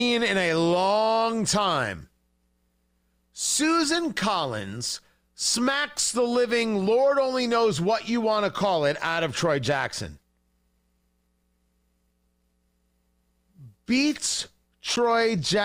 in a long time. Susan Collins smacks the living, Lord only knows what you want to call it, out of Troy Jackson. Beats Troy Jackson